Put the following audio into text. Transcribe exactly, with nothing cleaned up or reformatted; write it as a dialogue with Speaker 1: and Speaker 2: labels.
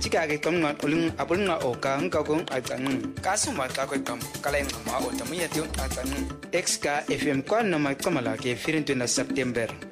Speaker 1: chikage kamnga uling apulnga oka ngakong atang kasuma ka ko kam kalai ma o tamu yatyo atang X K F M kwa na ma kamala ke firin na September